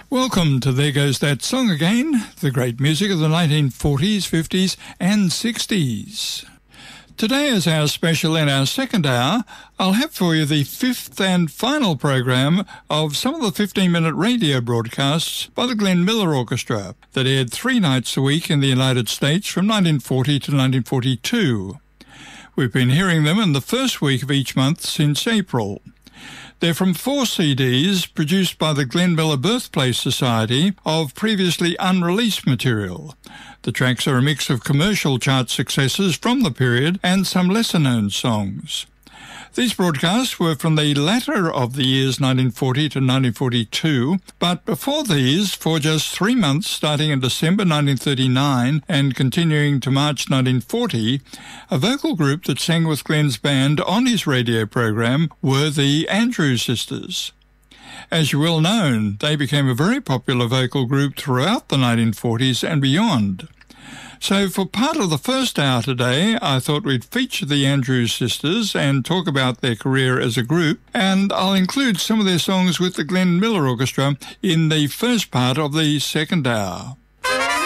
Welcome to There Goes That Song Again, the great music of the 1940s, 50s and 60s. Today as our special in our second hour, I'll have for you the fifth and final program of some of the 15-minute radio broadcasts by the Glenn Miller Orchestra that aired 3 nights a week in the United States from 1940 to 1942. We've been hearing them in the first week of each month since April. They're from 4 CDs produced by the Glenn Miller Birthplace Society of previously unreleased material. The tracks are a mix of commercial chart successes from the period and some lesser-known songs. These broadcasts were from the latter of the years 1940 to 1942, but before these, for just 3 months starting in December 1939 and continuing to March 1940, a vocal group that sang with Glenn's band on his radio program were the Andrews Sisters. As you well know, they became a very popular vocal group throughout the 1940s and beyond. So for part of the first hour today, I thought we'd feature the Andrews Sisters and talk about their career as a group, and I'll include some of their songs with the Glenn Miller Orchestra in the first part of the second hour.